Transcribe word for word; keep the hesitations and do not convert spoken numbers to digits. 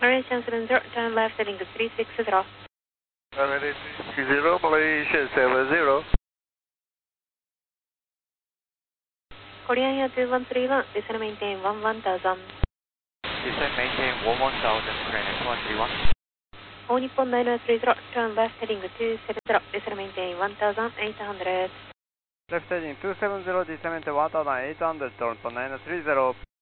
Malaysia seven zero, turn left heading to three six zero. three six zero, Malaysia seven zero. Korean Air two one three one, descend maintain one one thousand. Descend maintain one one thousand, Korean Air two one three one. All Nippon nine zero three zero, turn left heading to two seven zero, descend maintain one thousand eight hundred. Left heading two seven zero, descend maintain one thousand eight hundred, turn to nine three zero.